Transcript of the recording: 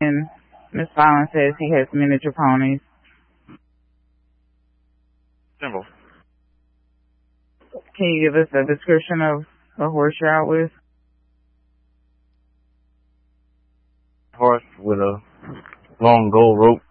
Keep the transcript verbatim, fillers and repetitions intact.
and Miss Fallon says he has miniature ponies. Simple. Can you give us a description of the horse you're out with? Horse with a long gold rope.